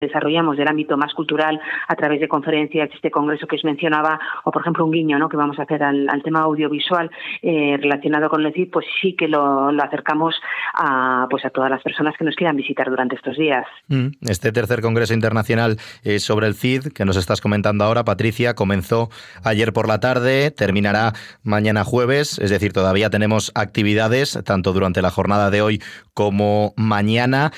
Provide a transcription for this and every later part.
desarrollamos del ámbito más cultural a través de conferencias, este congreso que os mencionaba, o por ejemplo un guiño, ¿no?, que vamos a hacer al tema audiovisual relacionado con el CID, pues sí que lo acercamos a todas las personas que nos quieran visitar durante estos días. Este tercer congreso internacional sobre el CID que nos estás comentando ahora, Patricia, comenzó ayer por la tarde, terminará mañana jueves, es decir, todavía tenemos actividades tanto durante la jornada de hoy como mañana.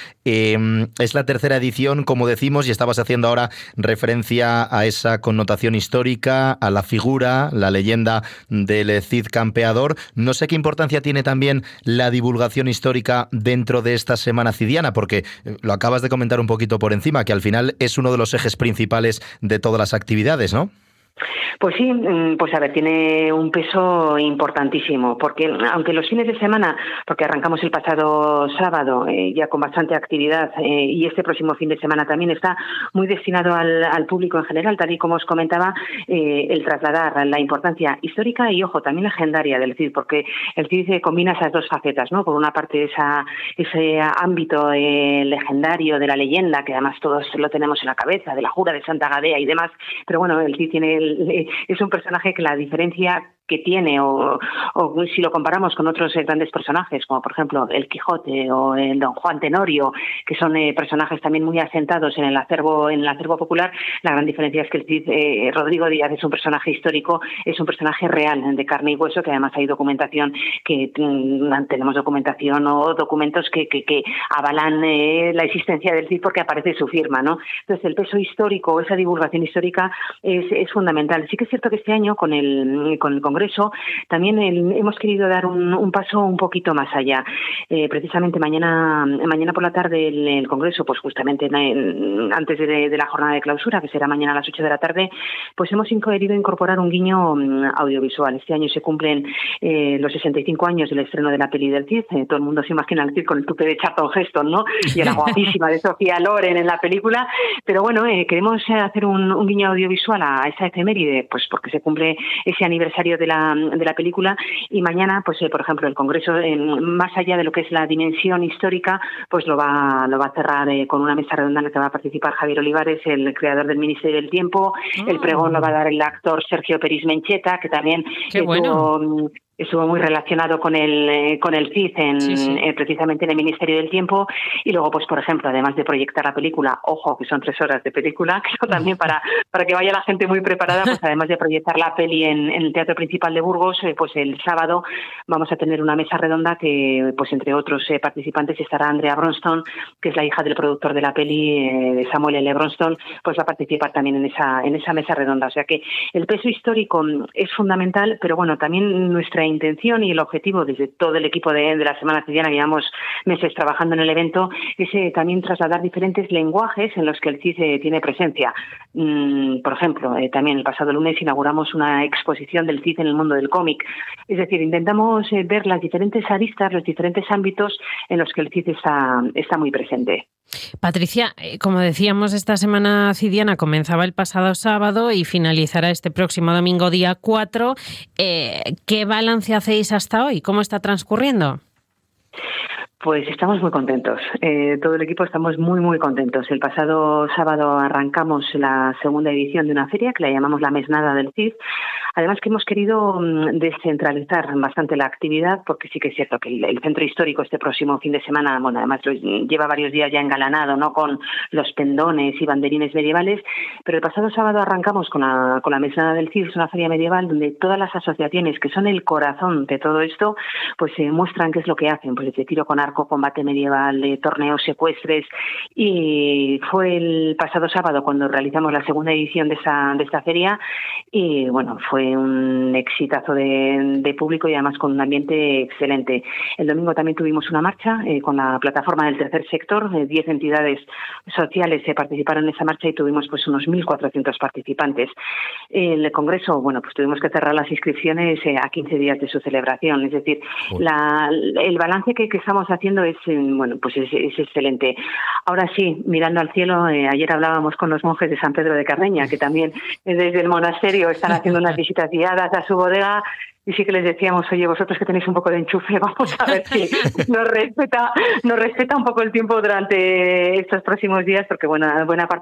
Es la tercera edición, como decimos, y estabas haciendo ahora referencia a esa connotación histórica, a la figura, la leyenda del Cid campeador. No sé qué importancia tiene también la divulgación histórica dentro de esta semana cidiana, porque lo acabas de comentar un poquito por encima, que al final es uno de los ejes principales de todas las actividades, ¿no? Pues sí, pues a ver, tiene un peso importantísimo, porque aunque los fines de semana, porque arrancamos el pasado sábado ya con bastante actividad y este próximo fin de semana también está muy destinado al público en general, tal y como os comentaba, el trasladar la importancia histórica y, ojo, también legendaria del CID, porque el CID combina esas dos facetas, ¿no? Por una parte ese ámbito legendario de la leyenda, que además todos lo tenemos en la cabeza, de la Jura de Santa Gadea y demás, pero bueno, el CID es un personaje que la diferencia que tiene, o si lo comparamos con otros grandes personajes, como por ejemplo el Quijote o el Don Juan Tenorio, que son personajes también muy asentados en el acervo popular, la gran diferencia es que el Cid, Rodrigo Díaz, es un personaje histórico, es un personaje real, de carne y hueso, que además hay documentación, tenemos documentación o documentos que avalan la existencia del Cid porque aparece su firma, ¿no? Entonces el peso histórico, esa divulgación histórica es fundamental. Sí que es cierto que este año con el Congreso también hemos querido dar un paso un poquito más allá. Precisamente mañana por la tarde el Congreso, pues justamente antes de la jornada de clausura, que será mañana a las 8 de la tarde, pues hemos querido incorporar un guiño audiovisual. Este año se cumplen los 65 años del estreno de la peli del Cid. Todo el mundo se imagina al Cid con el tupe de Charlton Heston, ¿no? Y a la guapísima de Sofía Loren en la película. Pero bueno, queremos hacer un guiño audiovisual a esa efeméride, pues porque se cumple ese aniversario de la película, y mañana, pues por ejemplo, el Congreso, más allá de lo que es la dimensión histórica, pues lo va a cerrar con una mesa redonda en la que va a participar Javier Olivares, el creador del Ministerio del Tiempo. El pregón lo va a dar el actor Sergio Peris Mencheta, que también estuvo muy relacionado con el CID precisamente en el Ministerio del Tiempo. Y luego, pues por ejemplo, además de proyectar la película, ojo, que son 3 horas de película, creo también para que vaya la gente muy preparada, pues además de proyectar la peli en el Teatro Principal de Burgos, pues el sábado vamos a tener una mesa redonda que, pues entre otros participantes, estará Andrea Bronston, que es la hija del productor de la peli, de Samuel L. Bronston, pues va a participar también en esa mesa redonda. O sea que el peso histórico es fundamental, pero bueno, también nuestra intención y el objetivo desde todo el equipo de la Semana Cidiana, que llevamos meses trabajando en el evento, es también trasladar diferentes lenguajes en los que el CID tiene presencia. Por ejemplo, también el pasado lunes inauguramos una exposición del CID en el mundo del cómic. Es decir, intentamos ver las diferentes aristas, los diferentes ámbitos en los que el CID está muy presente. Patricia, como decíamos, esta Semana Cidiana comenzaba el pasado sábado y finalizará este próximo domingo, día 4. ¿Qué balance hacéis hasta hoy? ¿Cómo está transcurriendo? Pues estamos muy contentos. Todo el equipo estamos muy, muy contentos. El pasado sábado arrancamos la segunda edición de una feria que la llamamos la Mesnada del CID. Además que hemos querido descentralizar bastante la actividad, porque sí que es cierto que el centro histórico este próximo fin de semana, bueno, además lleva varios días ya engalanado, ¿no?, con los pendones y banderines medievales, pero el pasado sábado arrancamos con la Mesnada del CID, es una feria medieval donde todas las asociaciones que son el corazón de todo esto, pues muestran qué es lo que hacen, pues desde tiro con arco, combate medieval, torneos secuestres, y fue el pasado sábado cuando realizamos la segunda edición de esta feria, y bueno, fue un exitazo de público y además con un ambiente excelente. El domingo también tuvimos una marcha con la plataforma del tercer sector, 10 entidades sociales participaron en esa marcha y tuvimos pues unos 1.400 participantes. El Congreso, bueno, pues tuvimos que cerrar las inscripciones a 15 días de su celebración, es decir, el balance que estamos haciendo haciendo es excelente. Ahora sí, mirando al cielo, ayer hablábamos con los monjes de San Pedro de Carreña, que también desde el monasterio están haciendo unas visitas guiadas a su bodega. Y sí que les decíamos, oye, vosotros que tenéis un poco de enchufe, vamos a ver si nos respeta un poco el tiempo durante estos próximos días, porque buena parte